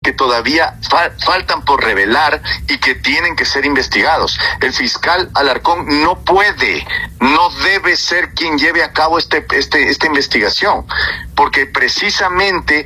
que todavía faltan por revelar y que tienen que ser investigados. El fiscal Alarcón no debe ser quien lleve a cabo esta investigación, porque precisamente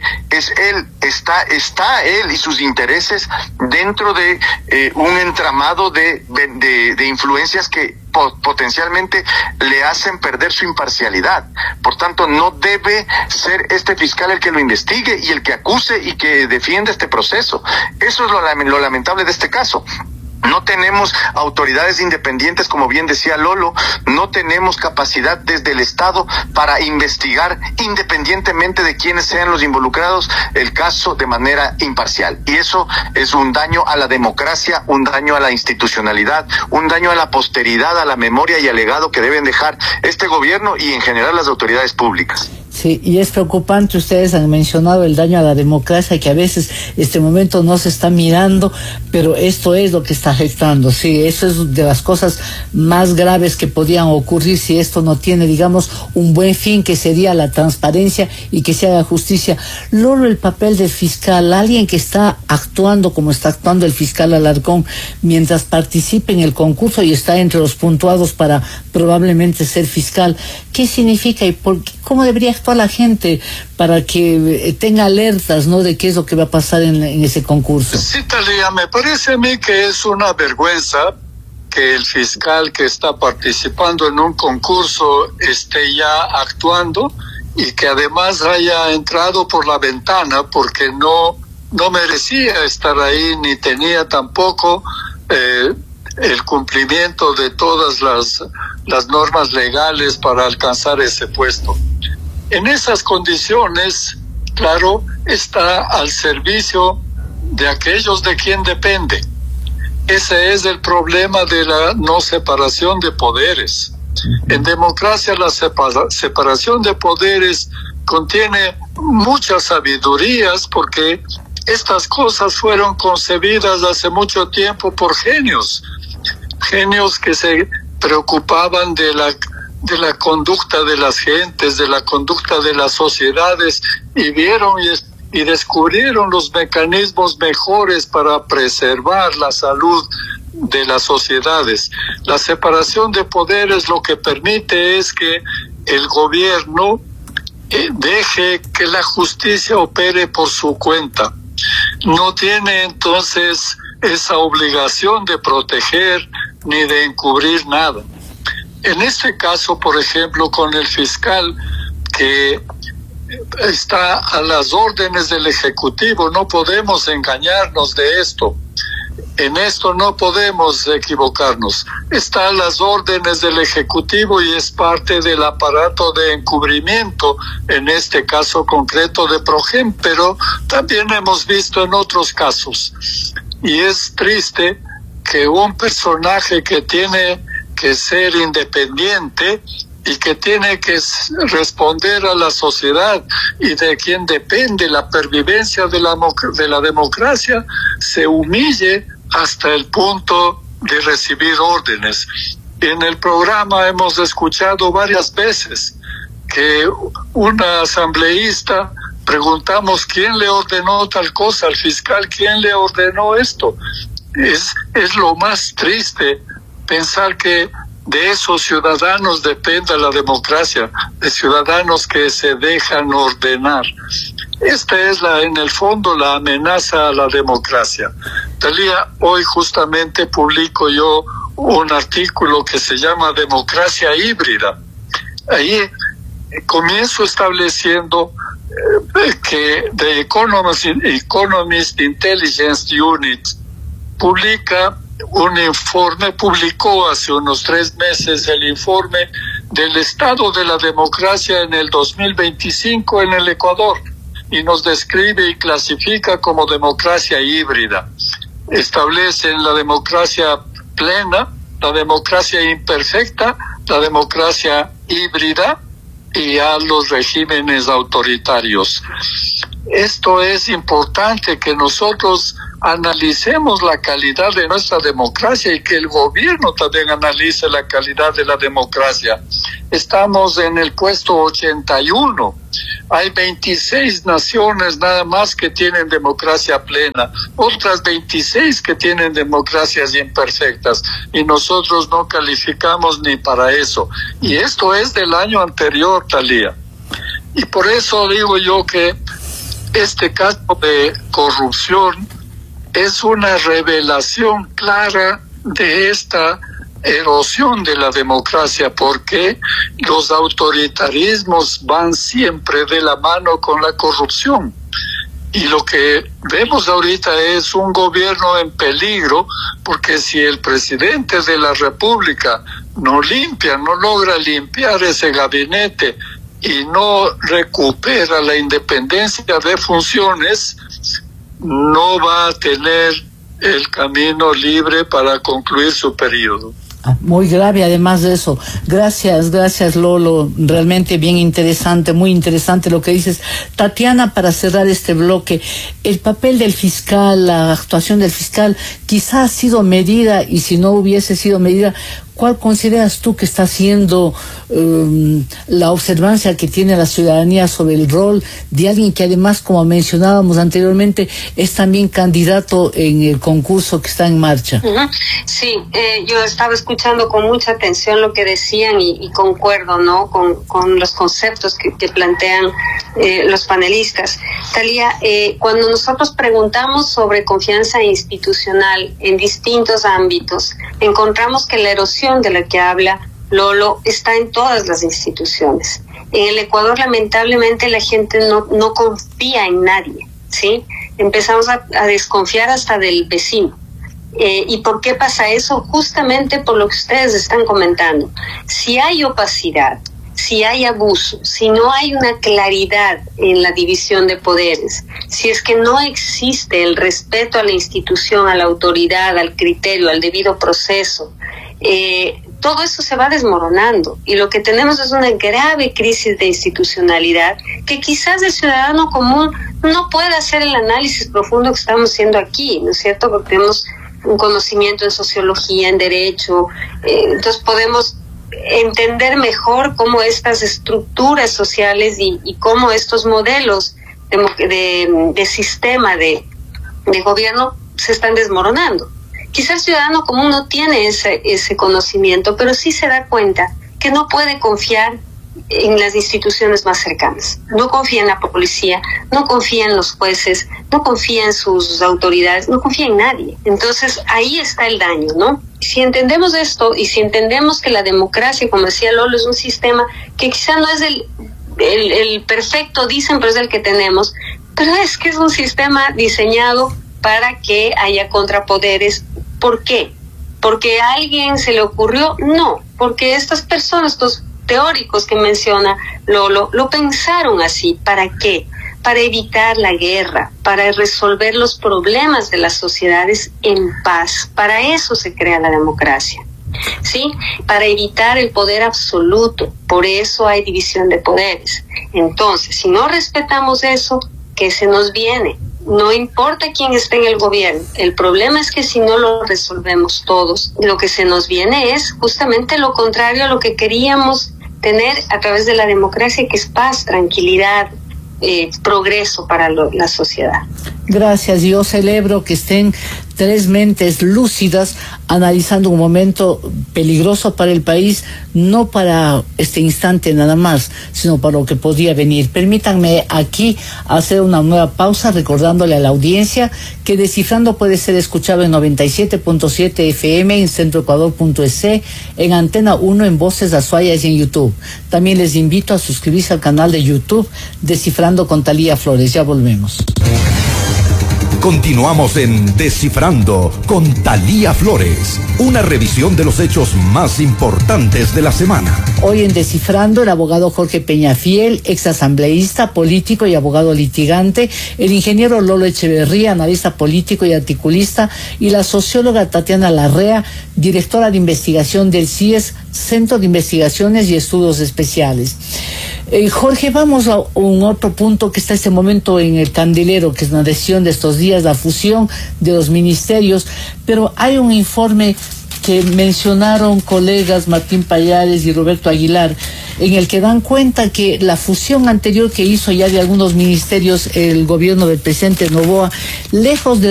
está él y sus intereses dentro de un entramado de influencias que potencialmente le hacen perder su imparcialidad. Por tanto, no debe ser este fiscal el que lo investigue y el que acuse y que defienda este proceso. Eso es lo lamentable de este caso. No tenemos autoridades independientes, como bien decía Lolo, no tenemos capacidad desde el Estado para investigar independientemente de quiénes sean los involucrados el caso de manera imparcial. Y eso es un daño a la democracia, un daño a la institucionalidad, un daño a la posteridad, a la memoria y al legado que deben dejar este gobierno y en general las autoridades públicas. Sí, y es preocupante, ustedes han mencionado el daño a la democracia, que a veces este momento no se está mirando, pero esto es lo que está afectando. Sí, eso es de las cosas más graves que podían ocurrir si esto no tiene, digamos, un buen fin, que sería la transparencia y que se haga justicia. Lolo, el papel del fiscal, alguien que está actuando como está actuando el fiscal Alarcón mientras participe en el concurso y está entre los puntuados para probablemente ser fiscal, ¿qué significa y cómo debería actuar la gente para que tenga alertas, ¿no?, de qué es lo que va a pasar en ese concurso? Sí, Talía, me parece a mí que es una vergüenza que el fiscal que está participando en un concurso esté ya actuando y que además haya entrado por la ventana, porque no merecía estar ahí ni tenía tampoco el cumplimiento de todas las normas legales para alcanzar ese puesto. En esas condiciones, claro, está al servicio de aquellos de quien depende. Ese es el problema de la no separación de poderes. En democracia la separación de poderes contiene muchas sabidurías, porque estas cosas fueron concebidas hace mucho tiempo por genios que se preocupaban de la conducta de las gentes, de la conducta de las sociedades, y vieron y descubrieron los mecanismos mejores para preservar la salud de las sociedades. La separación de poderes lo que permite es que el gobierno deje que la justicia opere por su cuenta. No tiene entonces esa obligación de proteger ni de encubrir nada. En este caso, por ejemplo, con el fiscal que está a las órdenes del Ejecutivo, no podemos engañarnos de esto. En esto no podemos equivocarnos. Está a las órdenes del Ejecutivo y es parte del aparato de encubrimiento, en este caso concreto de Progen, pero también hemos visto en otros casos. Y es triste que un personaje que tiene que ser independiente y que tiene que responder a la sociedad y de quien depende la pervivencia de la democracia, se humille hasta el punto de recibir órdenes. En el programa hemos escuchado varias veces que una asambleísta preguntamos quién le ordenó tal cosa al fiscal, quién le ordenó esto. Es lo más triste pensar que de esos ciudadanos depende la democracia, de ciudadanos que se dejan ordenar. Esta es en el fondo la amenaza a la democracia. Talía, hoy justamente publico yo un artículo que se llama Democracia Híbrida. Ahí comienzo estableciendo que The Economist Intelligence Unit publicó hace unos 3 meses el informe del estado de la democracia en el 2025 en el Ecuador, y nos describe y clasifica como democracia híbrida. Establecen la democracia plena, la democracia imperfecta, la democracia híbrida y a los regímenes autoritarios. Esto es importante, que nosotros analicemos la calidad de nuestra democracia y que el gobierno también analice la calidad de la democracia. Estamos en el puesto 81. Hay 26 naciones nada más que tienen democracia plena, otras 26 que tienen democracias imperfectas, y nosotros no calificamos ni para eso. Y esto es del año anterior, Thalía. Y por eso digo yo que este caso de corrupción es una revelación clara de esta erosión de la democracia, porque los autoritarismos van siempre de la mano con la corrupción. Y lo que vemos ahorita es un gobierno en peligro, porque si el presidente de la República no logra limpiar ese gabinete y no recupera la independencia de funciones, no va a tener el camino libre para concluir su periodo. Muy grave, además de eso. Gracias, Lolo. Realmente bien interesante, muy interesante lo que dices. Tatiana, para cerrar este bloque, el papel del fiscal, la actuación del fiscal, quizás ha sido medida, y si no hubiese sido medida, ¿cuál consideras tú que está siendo la observancia que tiene la ciudadanía sobre el rol de alguien que además, como mencionábamos anteriormente, es también candidato en el concurso que está en marcha? Sí, yo estaba escuchando con mucha atención lo que decían y concuerdo, ¿no?, con los conceptos que plantean los panelistas. Thalía, cuando nosotros preguntamos sobre confianza institucional en distintos ámbitos, encontramos que la erosión de la que habla Lolo está en todas las instituciones. En el Ecuador, lamentablemente, la gente no confía en nadie, ¿sí? Empezamos a desconfiar hasta del vecino. ¿Y por qué pasa eso? Justamente por lo que ustedes están comentando. Si hay opacidad, si hay abuso, si no hay una claridad en la división de poderes, si es que no existe el respeto a la institución, a la autoridad, al criterio, al debido proceso, todo eso se va desmoronando, y lo que tenemos es una grave crisis de institucionalidad que quizás el ciudadano común no pueda hacer el análisis profundo que estamos haciendo aquí, ¿no es cierto? Porque tenemos un conocimiento en sociología, en derecho, entonces podemos entender mejor cómo estas estructuras sociales y cómo estos modelos de sistema de gobierno se están desmoronando. Quizás el ciudadano común no tiene ese conocimiento, pero sí se da cuenta que no puede confiar en las instituciones más cercanas. No confía en la policía, no confía en los jueces, no confía en sus autoridades, no confía en nadie. Entonces ahí está el daño, ¿no? Si entendemos esto, y si entendemos que la democracia, como decía Lolo, es un sistema que quizá no es el perfecto, dicen, pero es el que tenemos, pero es que es un sistema diseñado para que haya contrapoderes. ¿Por qué? ¿Porque a alguien se le ocurrió? No, porque estas personas, estos teóricos que menciona Lolo, lo pensaron así. ¿Para qué? Para evitar la guerra, para resolver los problemas de las sociedades en paz. Para eso se crea la democracia, ¿sí? Para evitar el poder absoluto. Por eso hay división de poderes. Entonces, si no respetamos eso, ¿qué se nos viene? No importa quién esté en el gobierno, el problema es que si no lo resolvemos todos, lo que se nos viene es justamente lo contrario a lo que queríamos tener a través de la democracia, que es paz, tranquilidad, progreso para la sociedad. Gracias, yo celebro que estén tres mentes lúcidas analizando un momento peligroso para el país, no para este instante nada más, sino para lo que podría venir. Permítanme aquí hacer una nueva pausa, recordándole a la audiencia que Descifrando puede ser escuchado en 97.7 FM, en centroecuador.es, en Antena 1, en Voces Azuayas y en YouTube. También les invito a suscribirse al canal de YouTube Descifrando con Thalía Flores. Ya volvemos. Continuamos en Descifrando con Thalía Flores, una revisión de los hechos más importantes de la semana. Hoy en Descifrando, el abogado Jorge Peñafiel, exasambleísta, político y abogado litigante, el ingeniero Lolo Echeverría, analista político y articulista, y la socióloga Tatiana Larrea, directora de investigación del CIES, Centro de Investigaciones y Estudios Especiales. Jorge, vamos a un otro punto que está en este momento en el candelero, que es una decisión de estos días, la fusión de los ministerios, pero hay un informe que mencionaron colegas Martín Pallares y Roberto Aguilar, en el que dan cuenta que la fusión anterior que hizo ya de algunos ministerios el gobierno del presidente Noboa, lejos de